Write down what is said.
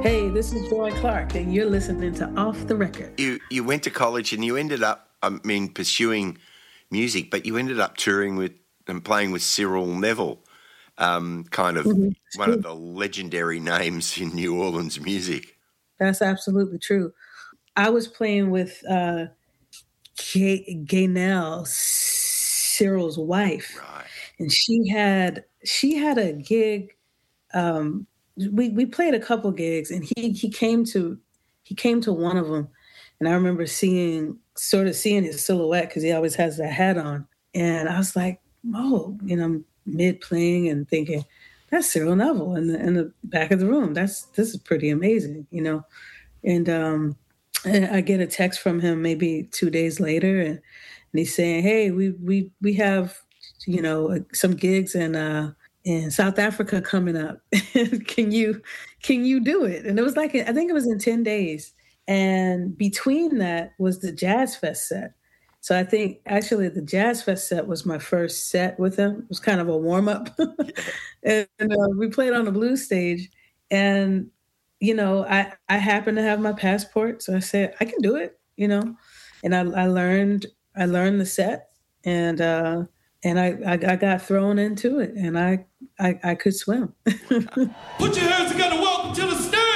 Hey, this is Joy Clark, and you're listening to Off the Record. You went to college and you ended up, pursuing music, but you ended up touring with and playing with Cyril Neville, one of the legendary names in New Orleans music. That's absolutely true. I was playing with Gaynell, Cyril's wife, Right. and she had a gig. We played a couple gigs, and he came to one of them, and I remember seeing his silhouette because he always has that hat on, and I was like, oh, mid playing and thinking, that's Cyril Neville in the back of the room. This is pretty amazing, and I get a text from him maybe 2 days later, and he's saying, hey, we have some gigs in South Africa coming up. Can you do it? And it was like, I think it was in 10 days. And between that was the Jazz Fest set. So I think actually the Jazz Fest set was my first set with him. It was kind of a warm up. and we played on the blues stage, and I happened to have my passport. So I said, I can do it, and I learned the set, and I got thrown into it, and I could swim. Put your hands together. Welcome to the stage.